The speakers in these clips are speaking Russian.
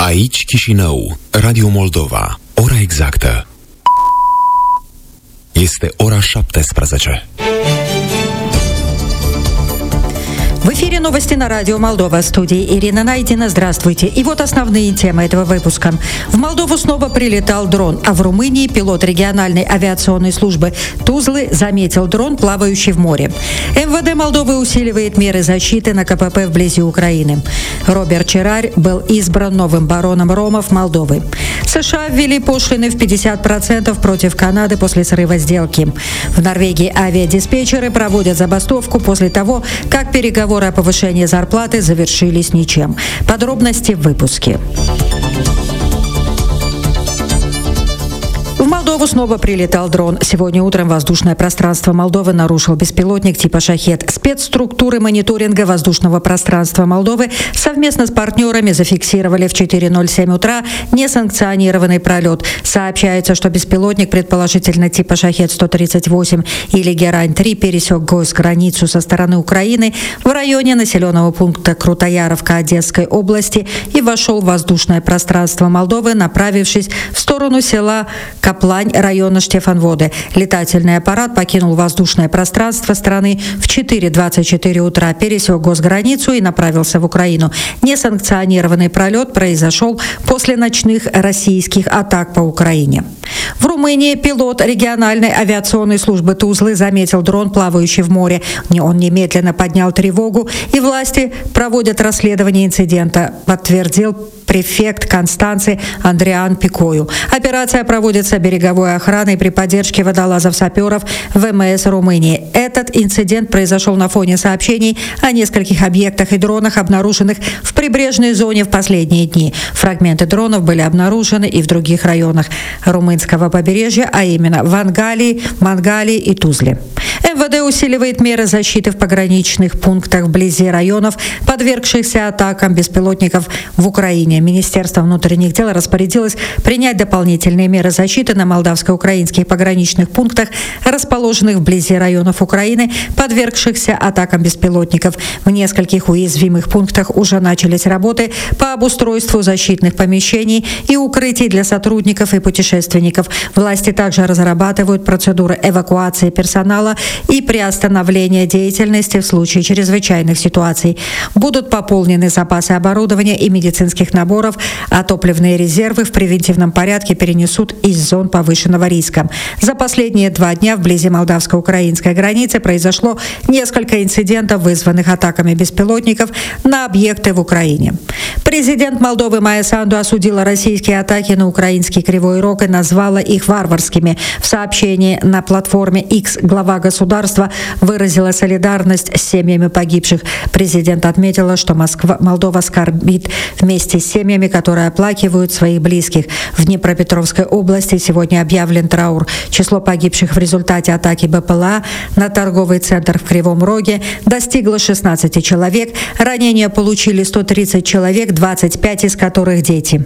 Aici Chișinău, Radio Moldova. Ora exactă este ora 17. В эфире новости на радио Молдова. В студии Ирина Найдина. Здравствуйте. И вот основные темы этого выпуска. В Молдову снова прилетал дрон, а в Румынии пилот региональной авиационной службы Тузлы заметил дрон, плавающий в море. МВД Молдовы усиливает меры защиты на КПП вблизи Украины. Роберт Черарь был избран новым бароном ромов Молдовы. США ввели пошлины в 50% против Канады после срыва сделки. В Норвегии авиадиспетчеры проводят забастовку после того, как переговоры о повышении зарплаты завершились ничем. Подробности в выпуске. В Молдову снова прилетал дрон. Сегодня утром воздушное пространство Молдовы нарушил беспилотник типа «Шахед». Спецструктуры мониторинга воздушного пространства Молдовы совместно с партнерами зафиксировали в 4:07 утра несанкционированный пролет. Сообщается, что беспилотник, предположительно типа «Шахед-138» или «Герань-3», пересек госграницу со стороны Украины в районе населенного пункта Крутояровка Одесской области и вошел в воздушное пространство Молдовы, направившись в сторону села Каплань района Штефанводы. Летательный аппарат покинул воздушное пространство страны в 4:24 утра, пересек госграницу и направился в Украину. Несанкционированный пролет произошел после ночных российских атак по Украине. В Румынии пилот региональной авиационной службы Тузлы заметил дрон, плавающий в море. Он немедленно поднял тревогу, и власти проводят расследование инцидента, подтвердил префект Констанции Андриан Пикою. Операция проводится береговой охраной при поддержке водолазов-саперов ВМС Румынии. Этот инцидент произошел на фоне сообщений о нескольких объектах и дронах, обнаруженных в прибрежной зоне в последние дни. Фрагменты дронов были обнаружены и в других районах румынского побережья, а именно в Мангалии и Тузле. МВД усиливает меры защиты в пограничных пунктах вблизи районов, подвергшихся атакам беспилотников в Украине. Министерство внутренних дел распорядилось принять дополнительные меры защиты на молдавско-украинских пограничных пунктах, расположенных вблизи районов Украины, подвергшихся атакам беспилотников. В нескольких уязвимых пунктах уже начались работы по обустройству защитных помещений и укрытий для сотрудников и путешественников. Власти также разрабатывают процедуры эвакуации персонала и приостановления деятельности в случае чрезвычайных ситуаций. Будут пополнены запасы оборудования и медицинских наборов, а топливные резервы в превентивном порядке перенесут из зон повышенного риска. За последние 2 дня вблизи молдавско-украинской границы произошло несколько инцидентов, вызванных атаками беспилотников на объекты в Украине. Президент Молдовы Майя Санду осудила российские атаки на украинский Кривой Рог и назвала их варварскими. В сообщении на платформе X глава государства выразила солидарность с семьями погибших. Президент отметила, что Молдова скорбит вместе с семьями, которые оплакивают своих близких. В Днепропетровской области сегодня объявлен траур. Число погибших в результате атаки БПЛА на торговый центр в Кривом Роге достигло 16 человек. Ранения получили 130 человек, 25 из которых дети.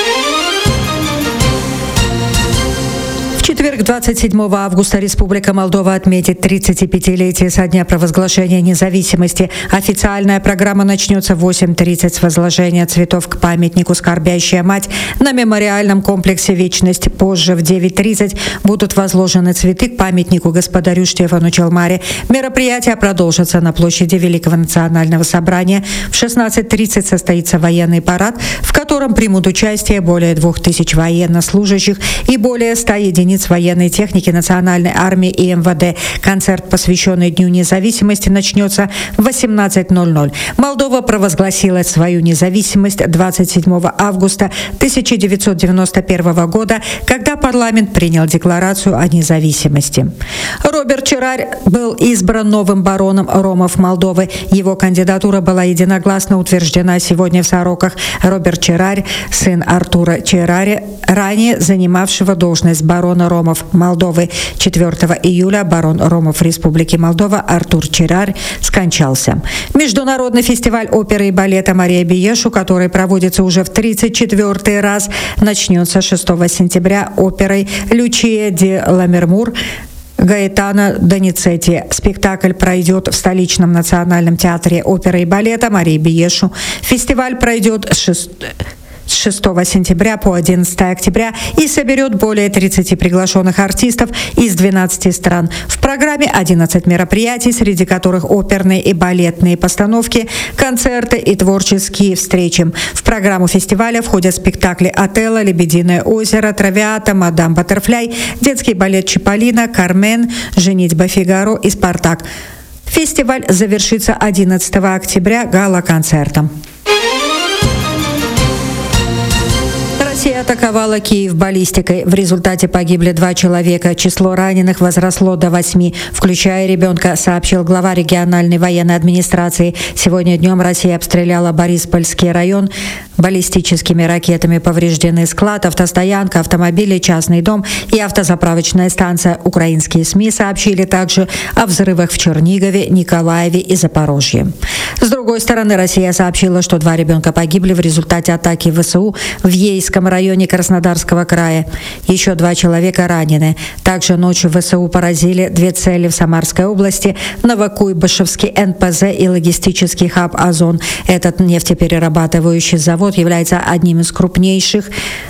В четверг, 27 августа, Республика Молдова отметит 35-летие со дня провозглашения независимости. Официальная программа начнется в 8:30 с возложения цветов к памятнику «Скорбящая мать» на мемориальном комплексе «Вечность». Позже в 9:30 будут возложены цветы к памятнику господарю Штефану Челмаре. Мероприятие продолжится на площади Великого национального собрания. В 16:30 состоится военный парад, в котором примут участие более 2000 военнослужащих и более 100 единиц военной техники Национальной армии и МВД. Концерт, посвященный Дню независимости, начнется в 18:00. Молдова провозгласила свою независимость 27 августа 1991 года, когда парламент принял декларацию о независимости. Роберт Черарь был избран новым бароном ромов Молдовы. Его кандидатура была единогласно утверждена сегодня в Сороках. Роберт Черарь, сын Артура Чераря, ранее занимавшего должность барона ромов Молдовы. 4 июля барон ромов Республики Молдова Артур Черарь скончался. Международный фестиваль оперы и балета «Мария Биешу», который проводится уже в 34-й раз, начнется 6 сентября оперой «Лючия ди Ламермур» Гаэтано Доницетти. Спектакль пройдет в столичном национальном театре оперы и балета «Мария Биешу». Фестиваль пройдет с с 6 сентября по 11 октября и соберет более 30 приглашенных артистов из 12 стран. В программе 11 мероприятий, среди которых оперные и балетные постановки, концерты и творческие встречи. В программу фестиваля входят спектакли «Отелло», «Лебединое озеро», «Травиата», «Мадам Баттерфляй», детский балет «Чиполлино», «Кармен», «Женитьба Фигаро» и «Спартак». Фестиваль завершится 11 октября гала-концертом. Россия атаковала Киев баллистикой. В результате погибли 2 человека. Число раненых возросло до 8, включая ребенка, сообщил глава региональной военной администрации. Сегодня днем Россия обстреляла Бориспольский район баллистическими ракетами. Повреждены склад, автостоянка, автомобили, частный дом и автозаправочная станция. Украинские СМИ сообщили также о взрывах в Чернигове, Николаеве и Запорожье. С другой стороны, Россия сообщила, что 2 ребенка погибли в результате атаки ВСУ в Ейском районе Краснодарского края. Еще 2 человека ранены. Также ночью ВСУ поразили 2 цели в Самарской области: Новокуйбышевский НПЗ и логистический хаб «Озон». Этот нефтеперерабатывающий завод является одним из крупнейших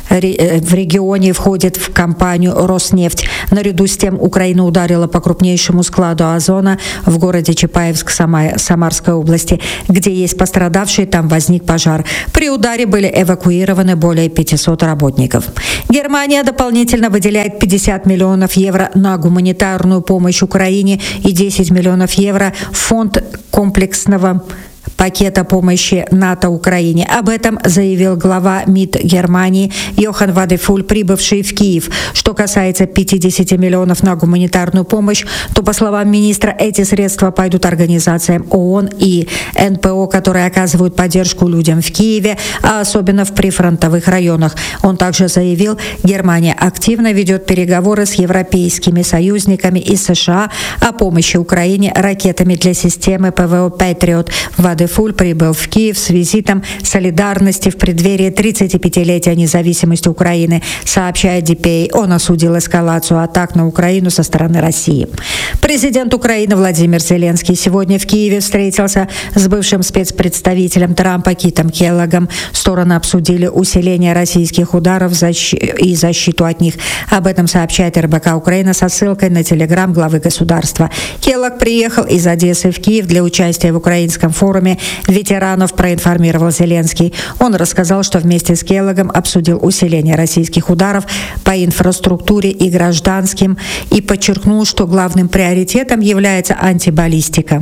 в регионе, входит в компанию «Роснефть». Наряду с тем Украина ударила по крупнейшему складу «Озона» в городе Чапаевск Самарской области. Где есть пострадавшие, там возник пожар. При ударе были эвакуированы более 500 работников. Германия дополнительно выделяет 50 миллионов евро на гуманитарную помощь Украине и 10 миллионов евро в фонд комплексного пакета помощи НАТО Украине. Об этом заявил глава МИД Германии Йохан Вадефуль, прибывший в Киев. Что касается 50 миллионов на гуманитарную помощь, то, по словам министра, эти средства пойдут организациям ООН и НПО, которые оказывают поддержку людям в Киеве, а особенно в прифронтовых районах. Он также заявил, Германия активно ведет переговоры с европейскими союзниками и США о помощи Украине ракетами для системы ПВО «Патриот». Вадефуль прибыл в Киев с визитом солидарности в преддверии 35-летия независимости Украины. Сообщает DPA, он осудил эскалацию атак на Украину со стороны России. Президент Украины Владимир Зеленский сегодня в Киеве встретился с бывшим спецпредставителем Трампа Китом Келлогом. Стороны обсудили усиление российских ударов и защиту от них. Об этом сообщает РБК Украина со ссылкой на телеграм главы государства. Келлог приехал из Одессы в Киев для участия в украинском форуме ветеранов, проинформировал Зеленский. Он рассказал, что вместе с Келлогом обсудил усиление российских ударов по инфраструктуре и гражданским и подчеркнул, что главным приоритетом является антибаллистика.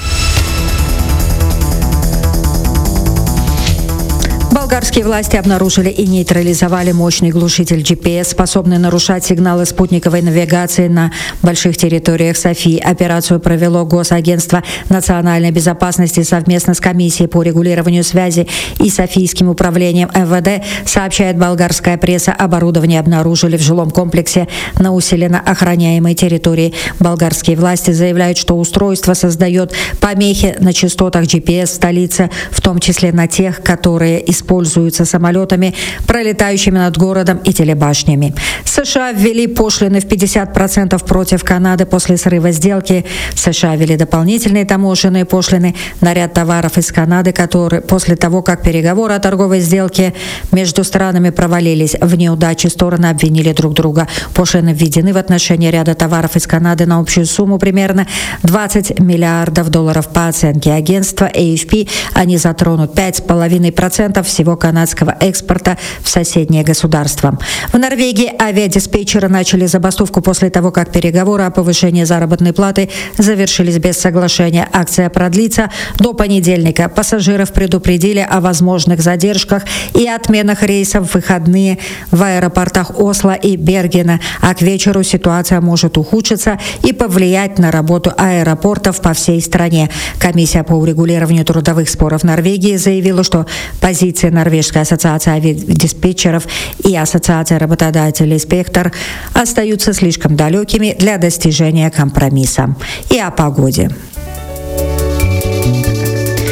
Болгарские власти обнаружили и нейтрализовали мощный глушитель GPS, способный нарушать сигналы спутниковой навигации на больших территориях Софии. Операцию провело Госагентство национальной безопасности совместно с Комиссией по регулированию связи и Софийским управлением МВД, сообщает болгарская пресса. Оборудование обнаружили в жилом комплексе на усиленно охраняемой территории. Болгарские власти заявляют, что устройство создает помехи на частотах GPS в столице, в том числе на тех, которые используются самолетами, пролетающими над городом, и телебашнями. США ввели пошлины в 50% против Канады после срыва сделки. США ввели дополнительные таможенные пошлины на ряд товаров из Канады, которые после того, как переговоры о торговой сделке между странами провалились в неудаче, стороны обвинили друг друга. Пошлины введены в отношении ряда товаров из Канады на общую сумму примерно $20 миллиардов по оценке агентства AFP. Они затронут 5,5% всего канадского экспорта в соседние государства. В Норвегии авиадиспетчеры начали забастовку после того, как переговоры о повышении заработной платы завершились без соглашения. Акция продлится до понедельника. Пассажиров предупредили о возможных задержках и отменах рейсов в выходные в аэропортах Осло и Бергена, а к вечеру ситуация может ухудшиться и повлиять на работу аэропортов по всей стране. Комиссия по урегулированию трудовых споров Норвегии заявила, что позиции Норвежской ассоциации авиадиспетчеров и Ассоциации работодателей «Спектр» остаются слишком далекими для достижения компромисса. И о погоде.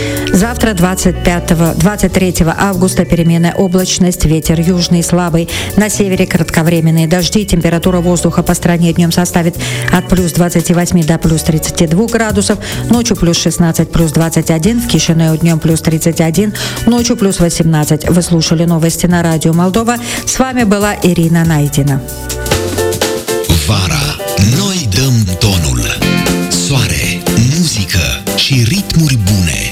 Завтра, 23 августа, переменная облачность, ветер южный слабый, на севере кратковременные дожди, температура воздуха по стране днем составит от плюс 28 до плюс 32 градусов, ночью плюс 16, плюс 21, в Кишинеу днем плюс 31, ночью плюс 18. Вы слушали новости на радио Молдова. С вами была Ирина Найдина. Vara, noi dăm tonul. Soare, muzică și ritmuri bune.